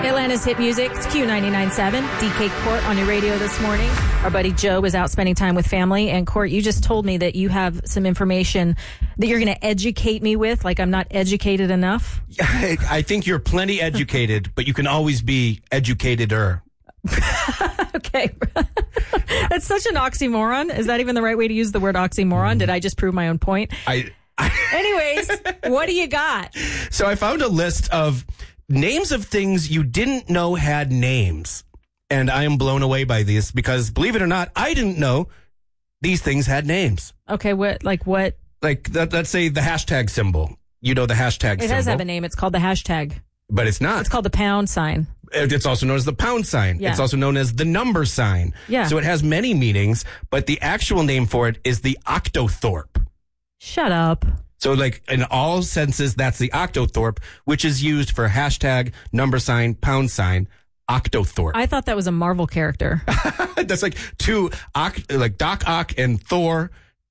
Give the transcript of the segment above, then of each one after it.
Atlanta's hit music. It's Q99.7. DK Court on your radio this morning. Our buddy Joe was out spending time with family. And Court, you just told me that you have some information that you're going to educate me with, like I'm not educated enough. I think you're plenty educated, but you can always be educated-er. Okay. That's such an oxymoron. Is that even the right way to use the word oxymoron? Did I just prove my own point? Anyways, what do you got? So I found a list of names of things you didn't know had names. And I am blown away by these because, believe it or not, I didn't know these things had names. Okay, what? Like, let's say the hashtag symbol. You know the hashtag symbol. It does have a name. It's called the hashtag. But it's not. It's called the pound sign. It's also known as the pound sign. Yeah. It's also known as the number sign. Yeah. So it has many meanings, but the actual name for it is the octothorpe. Shut up. So, like, in all senses, that's the octothorpe, which is used for hashtag, number sign, pound sign, octothorpe. I thought that was a Marvel character. That's like two, like Doc Ock and Thor.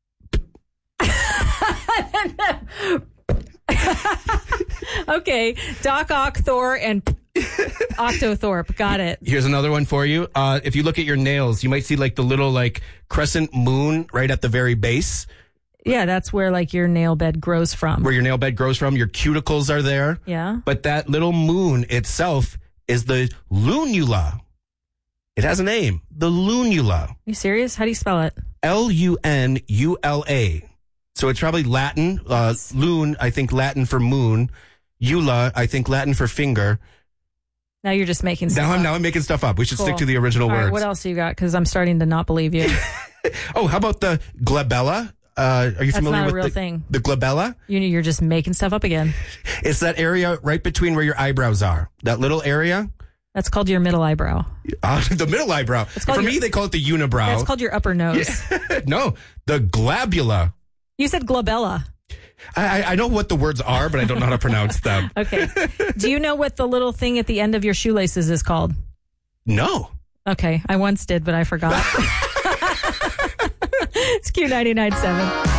Okay, Doc Ock, Thor, and Octothorpe. Got it. Here's another one for you. If you look at your nails, you might see like the little like crescent moon right at the very base. Yeah, that's where like your nail bed grows from. Where your nail bed grows from. Your cuticles are there. Yeah. But that little moon itself is the lunula. It has a name. The lunula. Are you serious? How do you spell it? Lunula. So it's probably Latin. Lune, I think Latin for moon. Eula, I think Latin for finger. Now you're just making stuff up. Now I'm making stuff up. We should Cool. stick to the original All words. right, what else you got? Because I'm starting to not believe you. Oh, how about the glabella? Are you familiar with real thing. The glabella? You're just making stuff up again. It's that area right between where your eyebrows are. That little area. That's called your middle eyebrow. The middle eyebrow. For me, they call it the unibrow. That's called your upper nose. Yeah. No, the glabula. You said glabella. I know what the words are, but I don't know how to pronounce them. Okay. Do you know what the little thing at the end of your shoelaces is called? No. Okay. I once did, but I forgot. It's Q99.7.